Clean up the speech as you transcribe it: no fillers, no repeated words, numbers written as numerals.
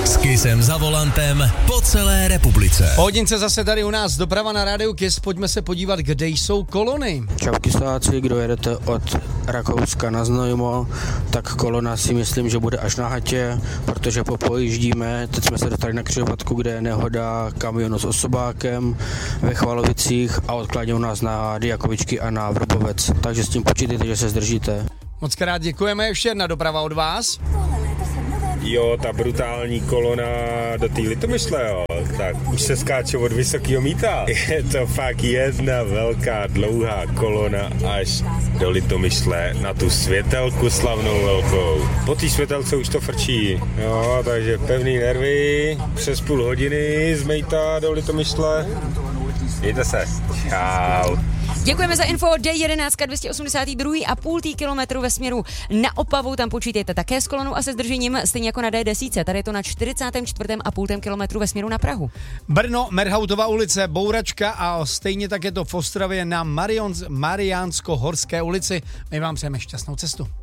S Kissem za volantem po celé republice. Po hodince zase tady u nás doprava na rádiu Kiss. Pojďme se podívat, kde jsou kolony. Čau kysáci, kdo jedete od Rakouska na Znojmo, tak kolona si myslím, že bude až na Hatě, protože popojíždíme. Teď jsme se dostali na křižovatku, kde je nehoda kamionu s osobákem ve Chvalovicích a odkladně u nás na Diakovičky a na Vrbovec. Takže s tím počítejte, že se zdržíte. Moc krát děkujeme, ještě jedna doprava od vás. Jo, ta brutální kolona do té Litomyšle, jo, tak už se skáče od Vysokýho Mýta. Je to fakt jedna velká dlouhá kolona až do Litomyšle na tu světelku slavnou velkou. Po té světelce už to frčí, jo, takže pevný nervy, přes půl hodiny z Mejta do Litomyšle. Mějte se, čau. Děkujeme za info. D11 282,5 kilometru ve směru na Opavu. Tam počítejte také s kolonou a se zdržením, stejně jako na D10. Tady je to na 44,5 kilometru ve směru na Prahu. Brno, Merhautova ulice, Bouračka a stejně tak je to v Ostravě na Mariánsko-Horské ulici. My vám přejeme šťastnou cestu.